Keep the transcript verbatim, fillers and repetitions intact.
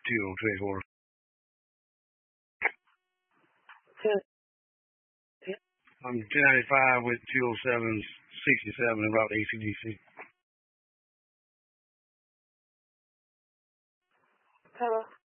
two oh three four. I'm ten ninety-five with two oh seven sixty-seven about A C D C. Hello.